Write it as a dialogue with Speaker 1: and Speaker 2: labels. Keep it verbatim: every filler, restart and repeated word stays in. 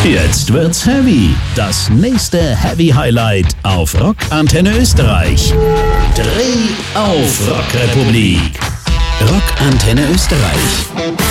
Speaker 1: Jetzt wird's heavy. Das nächste Heavy Highlight auf Rock Antenne Österreich. Dreh auf Rock Republik. Rock Antenne Österreich.